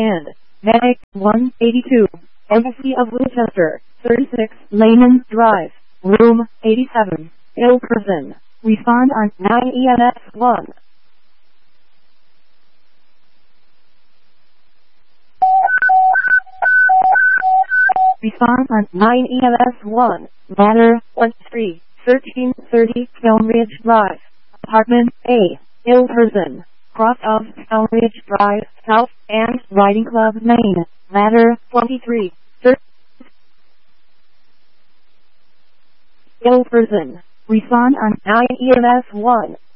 and Medic 182, Embassy of Winchester, 36 Layman Drive, Room 87, ill person. Respond on 9 EMS 1. Respond on 9 EMS 1. Matter 1330 Elmridge Drive, Apartment A, ill person. Cross of Elmridge Drive, South, and Riding Club, Maine. Matter 2330 ill person. Respond on 9 EMS 1.